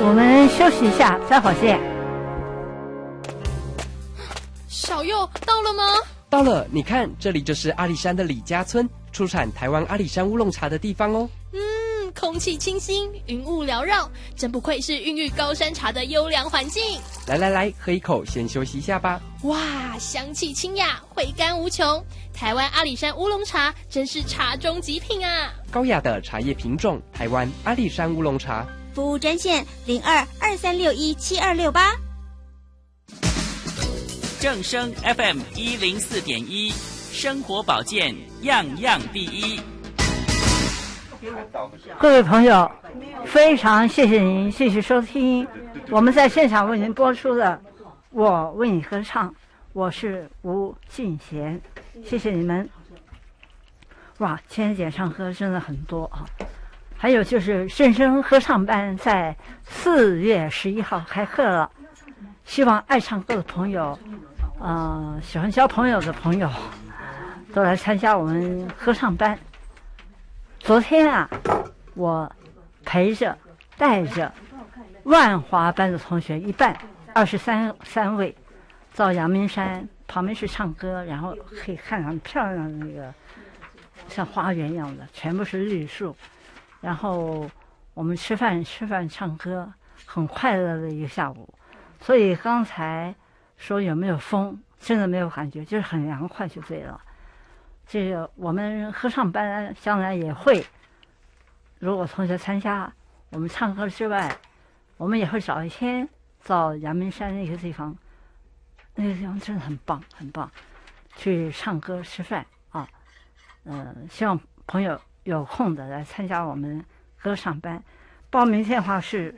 我们休息一下，再会见。 小佑到了吗？ 到了，你看，这里就是阿里山的李家村，出产台湾阿里山乌龙茶的地方哦。 空气清新，云雾缭绕，真不愧是孕育高山茶的优良环境。 来，喝一口，先休息一下吧。 哇，香气清雅，回甘无穷。台湾阿里山乌龙茶真是茶中极品啊！ 高雅的茶叶品种，台湾阿里山乌龙茶。 服务专线0223617268。 正声 FM 104.1，生活保健样样第一。 各位朋友，非常谢谢您继续收听我们在现场为您播出的《我为你歌唱》，我是吴俊贤，谢谢你们。哇，今天演唱歌真的很多啊！还有就是正声合唱班在4月11号开课了，希望爱唱歌的朋友，喜欢交朋友的朋友，都来参加我们合唱班。昨天啊，我陪着带着万华班的同学一半23位到阳明山旁边去唱歌，然后可以看很漂亮的那个像花园一样的，全部是绿树。然后我们吃饭唱歌，很快乐的一个下午。所以刚才说有没有风，真的没有感觉，就是很凉快就对了。这个我们合唱班将来也会，如果同学参加，我们唱歌之外，我们也会找一天到阳明山那个地方，那个地方真的很棒很棒，去唱歌吃饭啊。希望朋友有空的来参加我们歌唱班。报名电话是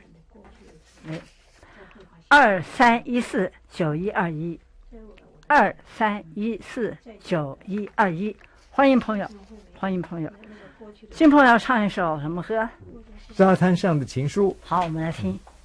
23149121。23149121，欢迎朋友，欢迎朋友。新朋友要唱一首什么歌？ 沙滩上的情书。 好，我们来听。